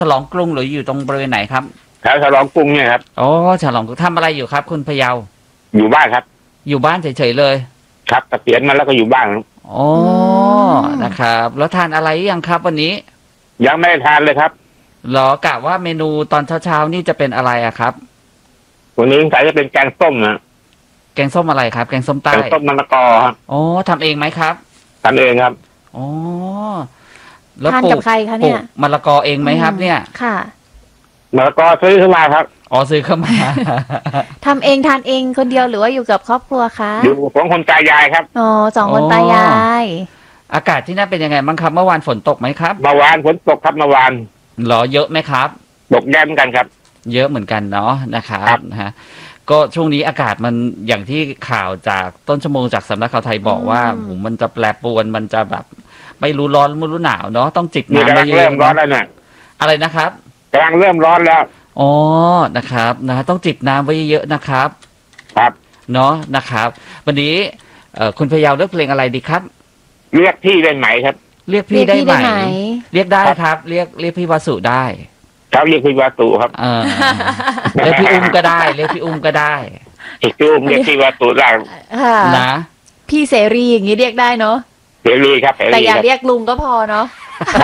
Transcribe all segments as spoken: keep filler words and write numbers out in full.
ฉลองกรุงหรืออยู่ตรงบริเวณไหนครับแถวฉลองกรุงเนี่ยครับอ๋อฉลองกรุงทำอะไรอยู่ครับคุณพะเยาอยู่บ้านครับอยู่บ้านเฉยๆเลยครับเกษียณมาแล้วก็อยู่บ้านอ๋อนะครับแล้วทานอะไรยังครับวันนี้ยังไม่ได้ทานเลยครับหรอกะว่าเมนูตอนเช้าๆนี่จะเป็นอะไรอะครับวันนี้สายจะเป็นแกงส้มนะแกงส้มอะไรครับแกงส้มใต้แกงส้มมะละกอครับอ๋อทำเองไหมครับทำเองครับอ๋อแล้วทานกับใครคะเนี่ยมะละกอเองไหมครับเนี่ยค่ะมะละกอซื้อเข้ามาครับอ๋อซื้อเข้ามาทำเองทานเองคนเดียวหรือว่าอยู่กับครอบครัวคะอยู่สองคนตายายครับอ๋อสองคนตายายอากาศที่นั่นเป็นยังไงบ้างครับเมื่อวานฝนตกไหมครับเมื่อวานฝนตกครับเมื่อวานหรอเยอะไหมครับตกแย่เหมือนกันครับเยอะเหมือนกันเนาะนะครับนะฮะก็ช่วงนี้อากาศมันอย่างที่ข่าวจากต้นชั่วโมงจากสำนักข่าวไทยบอกว่ามันจะแปรปรวนมันจะแบบไม่รู้ร้อนไม่รู้หนาวเนาะต้องจิบน้ำเยอะๆเริ่มร้อนแล้วเนี่ยอะไรนะครับกำลังเริ่มร้อนแล้วอ๋อนะครับนะต้องจิบน้ำไว้เยอะๆนะครับครับเนาะนะครับวันนี้เอ่อคุณพะเยาเลือกเพลงอะไรดีครับเรียกพี่ได้ไหมครับเรียกพี่ได้ไหมเรียกได้ครับเรียกเรียกพี่วสุได้ครับเรียกพี่วสุครับเออเรียกพี่อุ้มก็ได้เรียกพี่อุ้มก็ได้พี่อุ้มเรียกพี่วสุได้นะพี่เสรีอย่างนี้เรียกได้เนาะเสรีครับแต่อย่าเรียกลุงก็พอเนาะ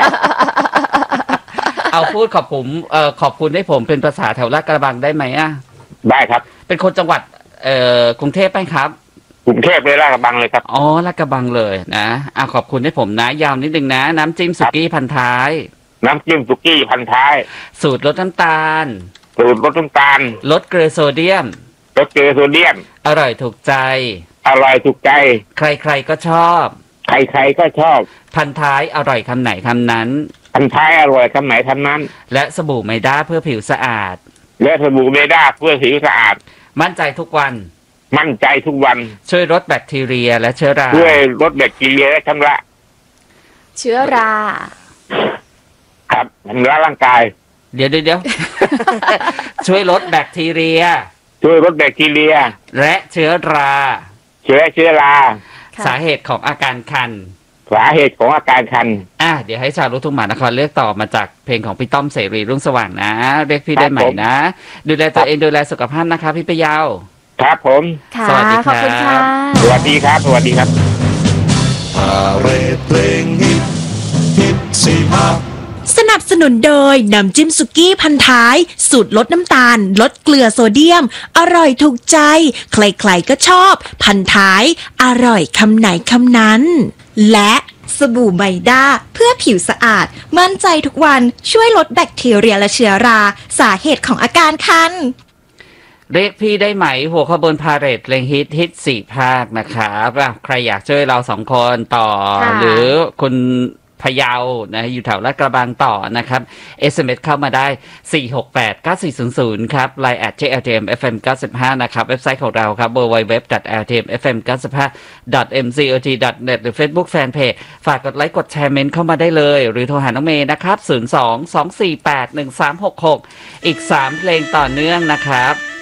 เอาพูดขอบผมเอ่อขอบคุณให้ผมเป็นภาษาแถวลาดกระบังได้ไหมอ่ะได้ครับเป็นคนจังหวัดเอ่อกรุงเทพไหมครับกรุงเทพเลยลาดกระบังเลยครับอ๋อลาดกระบังเลยนะอ่ะขอบคุณให้ผมนะยาวนิดนึงนะน้ำจิ้มสุกี้พันท้ายน้ำจิ้มสุกี้พันท้ายสูตรลดน้ำตาลสูตรลดน้ำตาลลดเกลือโซเดียมลดเกลือโซเดียมอร่อยถูกใจอร่อยถูกใจใครๆก็ชอบใครๆก็ชอบพันท้ายอร่อยคำไหนคำนั้นพันท้ายอร่อยคำไหนคำนั้นและสบู่ไมด้าเพื่อผิวสะอาดและสบู่เมด้าเพื่อผิวสะอาดมั่นใจทุกวันมั่นใจทุกวันช่วยลดแบคทีเรียและเชื้อราช่วยลดแบคทีเรียและชำระเชื้อราครับชำระร่างกายเดี๋ยวเดี๋ยวช่วยลดแบคทีเรียช่วยลดแบคทีเรียและเชื้อราเชื้อเชื้อราสาเหตุของอาการคันสาเหตุของอาการคันอ่ะเดี๋ยวให้ชาวลูกทุ่งมหานครเลือกต่อมาจากเพลงของพี่ต้อมเสรีรุ่งสว่างนะเรียกพี่ได้ใหม่นะดูแลตัวเองดูแลสุขภาพนะคะพี่พะเยาครับผมสวัสดีครับสวัสดีครับสวัสดีครับพาเรดเพลงฮิตฮิตสี่ภาคสนับสนุนโดยน้ำจิ้มสุกี้พันท้ายสูตรลดน้ำตาลลดเกลือโซเดียมอร่อยถูกใจใครๆก็ชอบพันท้ายอร่อยคำไหนคำนั้นและสบู่ไมด้าเพื่อผิวสะอาดมั่นใจทุกวันช่วยลดแบคทีเรียและเชื้อราสาเหตุของอาการคันเรียกพี่ได้ไหมหัวขบวนพาเหรดเพลงฮิตฮิตสี่ภาคนะครับใครอยากช่วยเราสองคนต่อหรือคุณพะเยานะอยู่แถวลาดกระบังต่อนะครับ เอส เอ็ม เอส เข้ามาได้ สี่ หก แปด เก้า สี่ ศูนย์ ศูนย์ ครับ ไลน์ แอท เจ แอล ที เอ็ม เอฟ เอ็ม เก้าสิบห้า นะครับเว็บไซต์ของเราครับ ดับเบิลยู ดับเบิลยู ดับเบิลยู ดอท แอล ที เอ็ม เอฟ เอ็ม เก้าสิบห้า ดอท เอ็ม ซี โอ ที ดอท เน็ต หรือ Facebook Fanpage ฝากกดไลค์กดแชร์เมนต์เข้ามาได้เลยหรือโทรหาน้องเมย์นะครับศูนย์ สอง สอง สี่ แปด หนึ่ง สาม หก หกอีกสามเพลงต่อเนื่องนะครับ